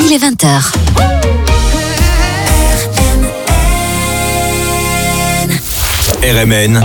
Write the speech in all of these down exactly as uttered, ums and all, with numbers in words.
il est vingt heures. R M N,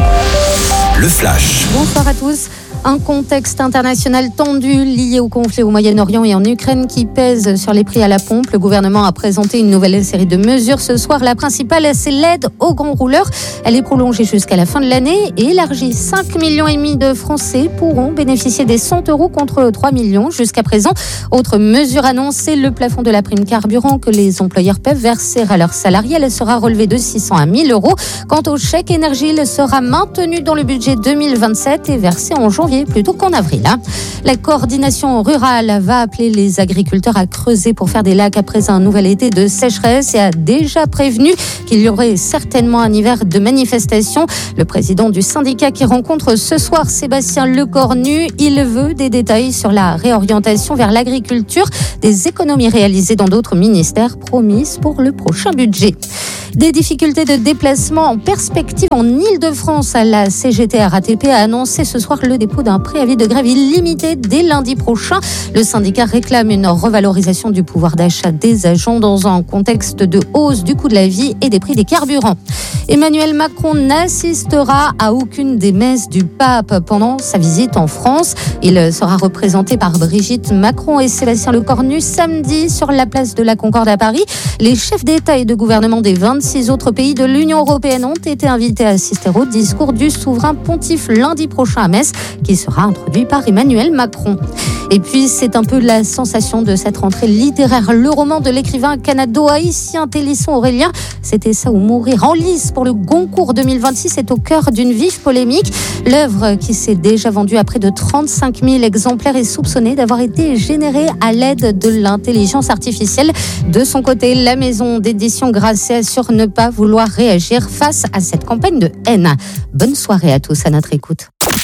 le flash. Bonsoir à tous. Un contexte international tendu lié au conflit au Moyen-Orient et en Ukraine qui pèse sur les prix à la pompe. Le gouvernement a présenté une nouvelle série de mesures ce soir. La principale, c'est l'aide aux grands rouleurs. Elle est prolongée jusqu'à la fin de l'année et élargie. cinq virgule cinq millions de Français pourront bénéficier des cent euros contre trois millions jusqu'à présent. Autre mesure annoncée, le plafond de la prime carburant que les employeurs peuvent verser à leurs salariés. Elle sera relevée de six cents à mille euros. Quant au chèque énergie, il sera maintenu dans le budget deux mille vingt-sept et versé en janvier plutôt qu'en avril. La coordination rurale va appeler les agriculteurs à creuser pour faire des lacs après un nouvel été de sécheresse et a déjà prévenu qu'il y aurait certainement un hiver de manifestations. Le président du syndicat qui rencontre ce soir Sébastien Lecornu, il veut des détails sur la réorientation vers l'agriculture, des économies réalisées dans d'autres ministères promises pour le prochain budget. Des difficultés de déplacement en perspective en Île-de-France. La C G T R A T P a annoncé ce soir le dépôt d'un préavis de grève illimité dès lundi prochain. Le syndicat réclame une revalorisation du pouvoir d'achat des agents dans un contexte de hausse du coût de la vie et des prix des carburants. Emmanuel Macron n'assistera à aucune des messes du pape pendant sa visite en France. Il sera représenté par Brigitte Macron et Sébastien Lecornu samedi sur la place de la Concorde à Paris. Les chefs d'État et de gouvernement des vingt-six autres pays de l'Union européenne ont été invités à assister au discours du souverain pontife lundi prochain à Metz, qui sera introduit par Emmanuel Macron. Et puis, c'est un peu la sensation de cette rentrée littéraire. Le roman de l'écrivain canado-haïtien Télisson Aurélien, C'était ça ou mourir, en lice pour le Goncourt deux mille vingt-six, est au cœur d'une vive polémique. L'œuvre, qui s'est déjà vendue à près de trente-cinq mille exemplaires, est soupçonnée d'avoir été générée à l'aide de l'intelligence artificielle. De son côté, la maison d'édition Grasset assure ne pas vouloir réagir face à cette campagne de haine. Bonne soirée à tous à notre écoute.